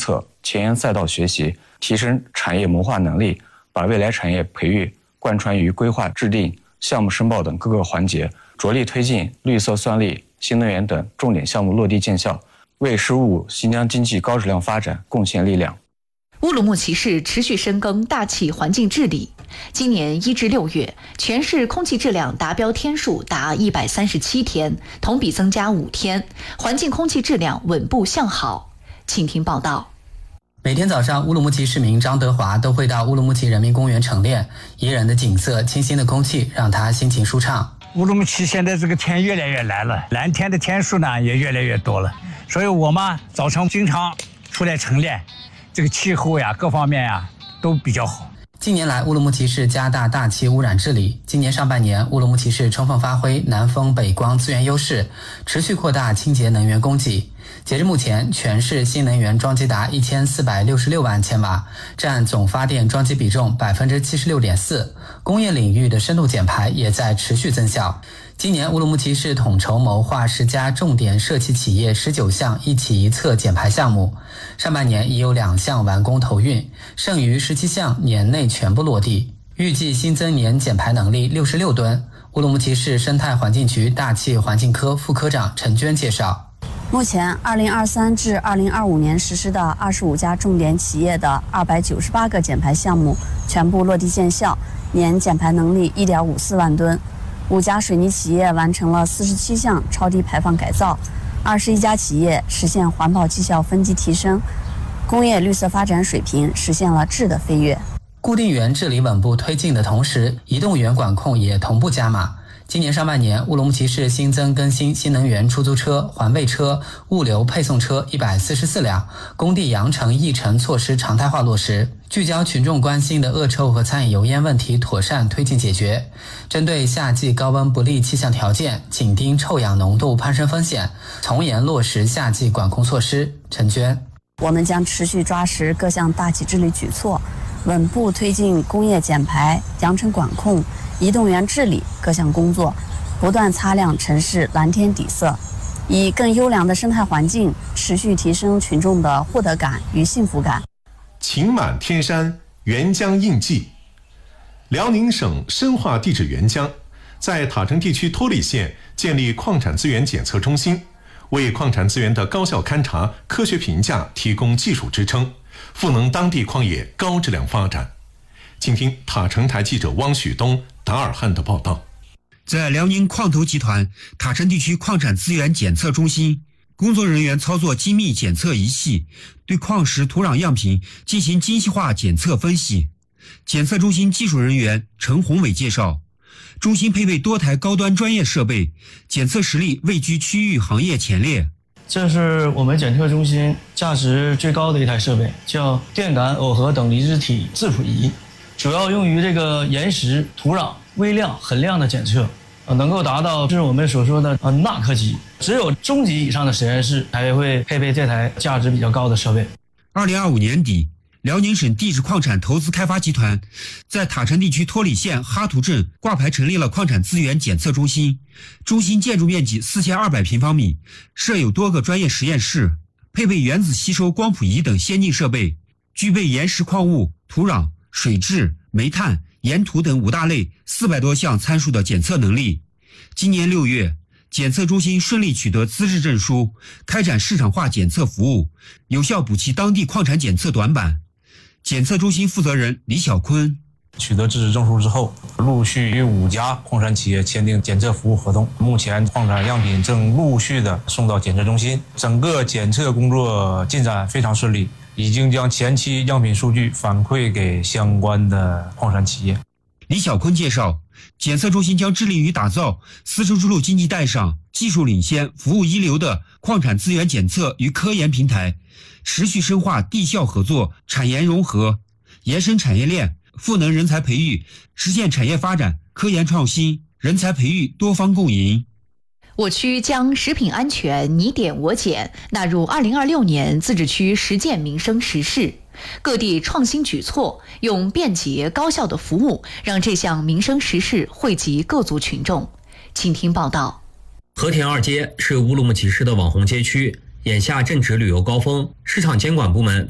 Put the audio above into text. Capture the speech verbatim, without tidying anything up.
策、前沿赛道学习，提升产业谋划能力，把未来产业培育贯穿于规划制定、项目申报等各个环节，着力推进绿色算力、新能源等重点项目落地见效，为“十五五”新疆经济高质量发展贡献力量。 乌鲁木齐市持续深耕大气环境治理。今年一至六月，全市空气质量达标天数达一百三十七天，同比增加五天，环境空气质量稳步向好。请听报道。 每天早上，乌鲁木齐市民张德华都会到乌鲁木齐人民公园晨练，宜人的景色、清新的空气让他心情舒畅。 乌鲁木齐现在这个天越来越蓝了，蓝天的天数呢也越来越多了，所以我们早晨经常出来晨练，这个气候呀各方面呀都比较好。 近年来，乌鲁木齐市加大大气污染治理。今年上半年，乌鲁木齐市充分发挥南风北光资源优势，持续扩大清洁能源供给。截至目前，全市新能源装机达一千四百六十六万千瓦，占总发电装机比重百分之七十六点四。工业领域的深度减排也在持续增效。今年，乌鲁木齐市统筹谋划十家重点涉企企业十九项一企一策减排项目，上半年已有两项完工投运，剩余十七项年内全部落地，预计新增年减排能力六十六吨。乌鲁木齐市生态环境局大气环境科副科长陈娟介绍。 目前二零二三至二零二五年实施的二十五家重点企业的二百九十八个减排项目全部落地见效，年减排能力一点五四万吨。五家水泥企业完成了四十七项超低排放改造，二十一家企业实现环保绩效分级提升，工业绿色发展水平实现了质的飞跃。 固定源治理稳步推进的同时，移动源管控也同步加码。今年上半年，乌鲁木齐市新增更新新能源出租车、环卫车、物流配送车一百四十四辆，工地扬尘抑尘措施常态化落实，聚焦群众关心的恶臭和餐饮油烟问题妥善推进解决。针对夏季高温不利气象条件，紧盯臭氧浓度攀升风险，从严落实夏季管控措施。陈娟， 我们将持续抓实各项大气治理举措，稳步推进工业减排、扬尘管控、移动源治理各项工作，不断擦亮城市蓝天底色，以更优良的生态环境持续提升群众的获得感与幸福感。 晴满天山，沅江映迹。辽宁省深化地质沅江，在塔城地区托里县建立矿产资源检测中心，为矿产资源的高效勘查、科学评价提供技术支撑，赋能当地矿业高质量发展。请听塔城台记者汪许东、达尔汉的报道。 在辽宁矿投集团塔城地区矿产资源检测中心，工作人员操作精密检测仪器，对矿石土壤样品进行精细化检测分析。检测中心技术人员陈宏伟介绍，中心配备多台高端专业设备，检测实力位居区域行业前列。 这是我们检测中心价值最高的一台设备，叫电感耦合等离子体质谱仪，主要用于这个岩石、土壤微量、很量的检测，呃，能够达到就是我们所说的呃纳克级。只有中级以上的实验室才会配备这台价值比较高的设备。 二零二五年底，辽宁省地质矿产投资开发集团在塔城地区托里县哈图镇挂牌成立了矿产资源检测中心，中心建筑面积四千二百平方米，设有多个专业实验室，配备原子吸收光谱仪等先进设备，具备岩石矿物、土壤、水质、煤炭、岩土等五大类四百多项参数的检测能力。今年六月，检测中心顺利取得资质证书，开展市场化检测服务，有效补齐当地矿产检测短板。检测中心负责人李小坤， 取得资质证书之后，陆续与五家矿产企业签订检测服务合同。目前矿产样品正陆续的送到检测中心，整个检测工作进展非常顺利，已经将前期样品数据反馈给相关的矿产企业。 李小坤介绍，检测中心将致力于打造丝绸之路经济带上技术领先、服务一流的矿产资源检测与科研平台，持续深化地校合作、产研融合，延伸产业链，赋能人才培育，实现产业发展、科研创新、人才培育多方共赢。 我区将食品安全你点我检纳入二零二六年自治区实践民生实事，各地创新举措，用便捷高效的服务，让这项民生实事惠及各族群众。请听报道。 和田二街是乌鲁木齐市的网红街区，眼下正值旅游高峰，市场监管部门